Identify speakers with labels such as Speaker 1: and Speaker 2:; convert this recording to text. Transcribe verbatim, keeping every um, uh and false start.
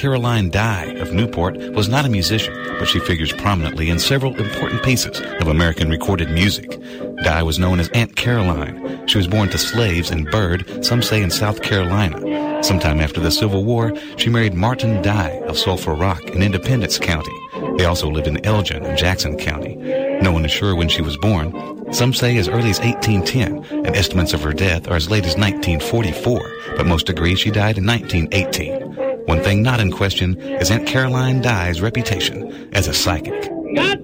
Speaker 1: Caroline Dye of Newport was not a musician, but she figures prominently in several important pieces of American recorded music. Dye was known as Aunt Caroline. She was born to slaves in Byrd, some say in South Carolina. Sometime after the Civil War, she married Martin Dye of Sulphur Rock in Independence County. They also lived in Elgin and Jackson County. No one is sure when she was born. Some say as early as eighteen ten, and estimates of her death are as late as nineteen forty-four, but most agree she died in nineteen eighteen. One thing not in question is Aunt Caroline Dye's reputation as a psychic.
Speaker 2: God